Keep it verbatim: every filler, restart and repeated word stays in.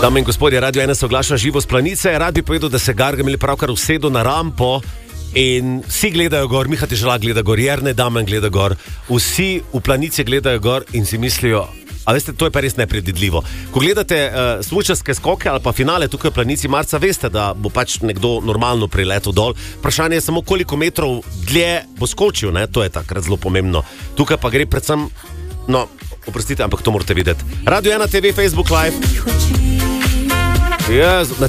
Dame in gospodje, Radio ena se oglaša živo z planice. Rad bi povedal, da se Gargamel pravkar usedel na rampo in vsi gledajo gor. Miha Teželak gleda gor, Jernej Daman gleda gor. Vsi v planici gledajo gor in si mislijo, a veste, to je pa res nepredvidljivo. Ko gledate uh, smučarske skoke ali pa finale tukaj v planici marca, veste, da bo pač nekdo normalno priletel dol. Vprašanje je samo, koliko metrov dlje bo skočil, ne? To je takrat zelo pomembno. Tukaj pa gre predvsem, no, oprostite, ampak to morate videti. Radio ena te ve, Facebook Live. Jezu, na